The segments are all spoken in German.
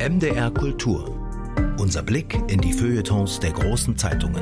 MDR Kultur. Unser Blick in die Feuilletons der großen Zeitungen.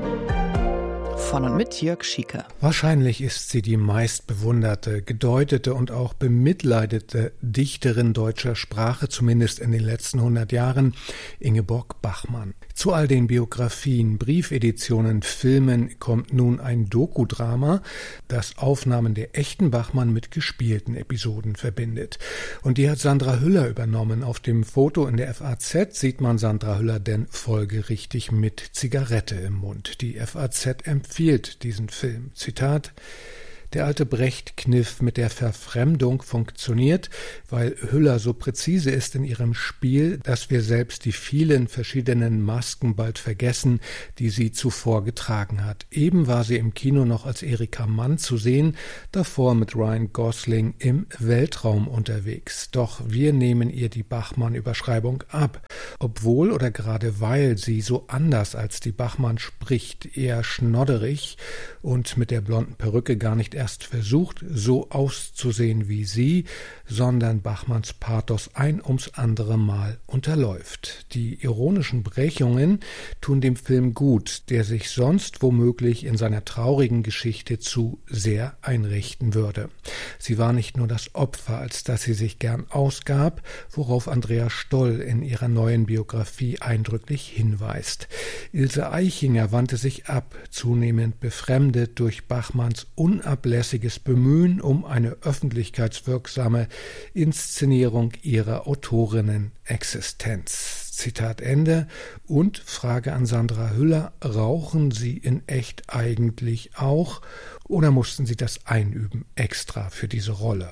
Von und mit Jörg Schieker. Wahrscheinlich ist sie die meistbewunderte, gedeutete und auch bemitleidete Dichterin deutscher Sprache, zumindest in den letzten 100 Jahren, Ingeborg Bachmann. Zu all den Biografien, Briefeditionen, Filmen kommt nun ein Dokudrama, das Aufnahmen der echten Bachmann mit gespielten Episoden verbindet. Und die hat Sandra Hüller übernommen. Auf dem Foto in der FAZ sieht man Sandra Hüller denn folgerichtig mit Zigarette im Mund. Die FAZ empfiehlt diesen Film. Zitat: Der alte Brecht-Kniff mit der Verfremdung funktioniert, weil Hüller so präzise ist in ihrem Spiel, dass wir selbst die vielen verschiedenen Masken bald vergessen, die sie zuvor getragen hat. Eben war sie im Kino noch als Erika Mann zu sehen, davor mit Ryan Gosling im Weltraum unterwegs. Doch wir nehmen ihr die Bachmann-Überschreibung ab. Obwohl oder gerade weil sie so anders als die Bachmann spricht, eher schnodderig und mit der blonden Perücke gar nicht erst versucht, so auszusehen wie sie, sondern Bachmanns Pathos ein ums andere Mal unterläuft. Die ironischen Brechungen tun dem Film gut, der sich sonst womöglich in seiner traurigen Geschichte zu sehr einrichten würde. Sie war nicht nur das Opfer, als dass sie sich gern ausgab, worauf Andrea Stoll in ihrer neuen Biografie eindrücklich hinweist. Ilse Aichinger wandte sich ab, zunehmend befremdet durch Bachmanns unablässiges Bemühen um eine öffentlichkeitswirksame Inszenierung ihrer Autorinnen-Existenz. Zitat Ende. Und Frage an Sandra Hüller: Rauchen Sie in echt eigentlich auch oder mussten Sie das einüben extra für diese Rolle?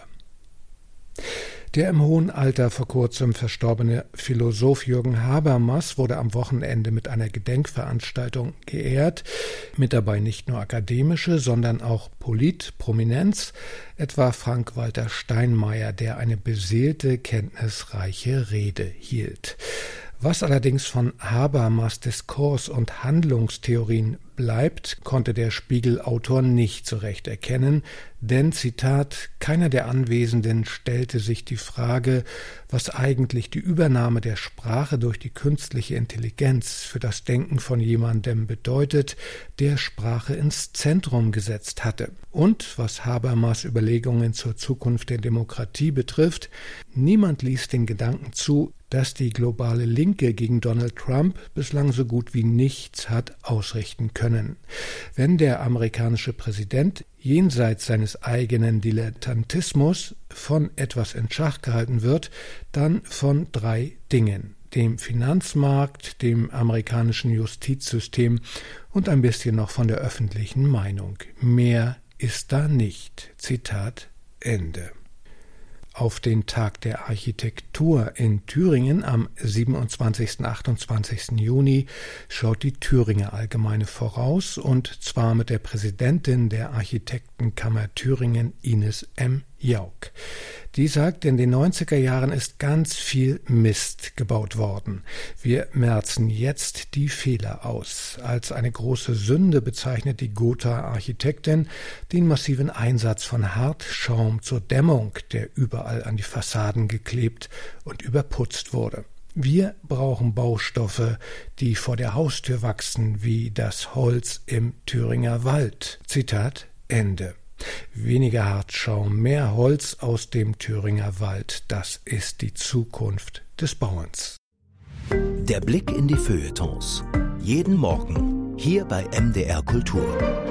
Der im hohen Alter vor kurzem verstorbene Philosoph Jürgen Habermas wurde am Wochenende mit einer Gedenkveranstaltung geehrt, mit dabei nicht nur akademische, sondern auch Politprominenz, etwa Frank-Walter Steinmeier, der eine beseelte, kenntnisreiche Rede hielt. Was allerdings von Habermas Diskurs und Handlungstheorien bleibt, konnte der Spiegel-Autor nicht so recht erkennen, denn, Zitat, keiner der Anwesenden stellte sich die Frage, was eigentlich die Übernahme der Sprache durch die künstliche Intelligenz für das Denken von jemandem bedeutet, der Sprache ins Zentrum gesetzt hatte. Und was Habermas Überlegungen zur Zukunft der Demokratie betrifft, niemand ließ den Gedanken zu, dass die globale Linke gegen Donald Trump bislang so gut wie nichts hat ausrichten können. Wenn der amerikanische Präsident jenseits seines eigenen Dilettantismus von etwas in Schach gehalten wird, dann von 3 Dingen: dem Finanzmarkt, dem amerikanischen Justizsystem und ein bisschen noch von der öffentlichen Meinung. Mehr ist da nicht. Zitat Ende. Auf den Tag der Architektur in Thüringen am 27. und 28. Juni schaut die Thüringer Allgemeine voraus, und zwar mit der Präsidentin der Architektenkammer Thüringen, Ines M. Jauch. Die sagt, in den 90er Jahren ist ganz viel Mist gebaut worden. Wir merzen jetzt die Fehler aus. Als eine große Sünde bezeichnet die Gotha-Architektin den massiven Einsatz von Hartschaum zur Dämmung, der überall an die Fassaden geklebt und überputzt wurde. Wir brauchen Baustoffe, die vor der Haustür wachsen, wie das Holz im Thüringer Wald. Zitat Ende. Weniger Hartschaum, mehr Holz aus dem Thüringer Wald, das ist die Zukunft des Bauens. Der Blick in die Feuilletons. Jeden Morgen hier bei MDR Kultur.